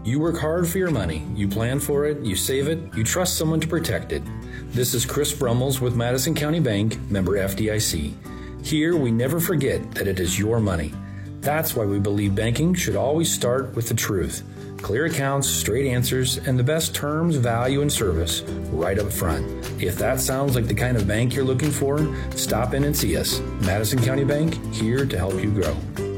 You work hard for your money. You plan for it, you save it, you trust someone to protect it. This is Chris Brummels with Madison County Bank, member FDIC. Here, we never forget that it is your money. That's why we believe banking should always start with the truth. Clear accounts, straight answers, and the best terms, value, and service right up front. If that sounds like the kind of bank you're looking for, stop in and see us. Madison County Bank, here to help you grow.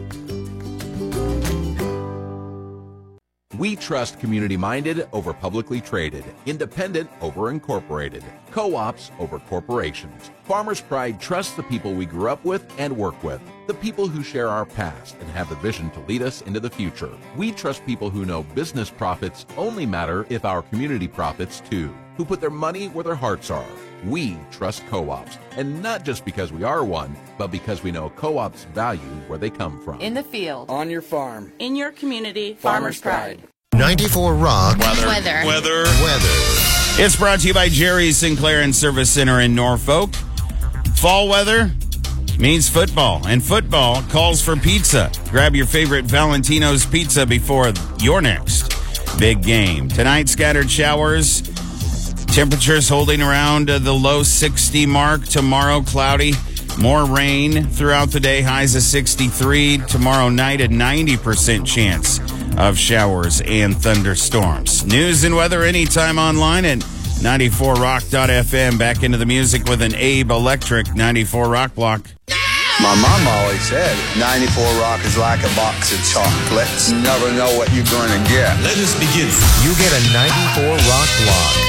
We trust community-minded over publicly traded, independent over incorporated, co-ops over corporations. Farmers Pride trusts the people we grew up with and work with, the people who share our past and have the vision to lead us into the future. We trust people who know business profits only matter if our community profits too, who put their money where their hearts are. We trust co-ops, and not just because we are one, but because we know co-ops value where they come from. In the field. On your farm. In your community. Farmers Pride. 94 Rock. Weather. It's brought to you by Jerry Sinclair and Service Center in Norfolk. Fall weather means football, and football calls for pizza. Grab your favorite Valentino's pizza before your next big game. Tonight, scattered showers. Temperatures holding around the low 60 mark. Tomorrow, cloudy. More rain throughout the day. Highs of 63. Tomorrow night, a 90% chance of showers and thunderstorms. News and weather anytime online at 94rock.fm. Back into the music with an Abe Electric 94 Rock Block. My mom always said 94 Rock is like a box of chocolates. You never know what you're going to get. Let us begin. You get a 94 Rock Block.